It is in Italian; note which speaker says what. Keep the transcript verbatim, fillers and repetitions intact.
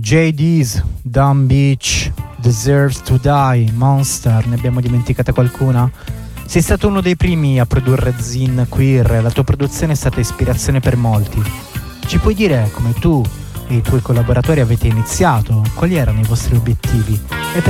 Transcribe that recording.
Speaker 1: J D's, Dumb Beach, Deserves to Die, Monster, ne abbiamo dimenticata qualcuna? Sei stato uno dei primi a produrre zine queer, la tua produzione è stata ispirazione per molti. Ci puoi dire come tu e i tuoi collaboratori avete iniziato? Quali erano i vostri obiettivi? E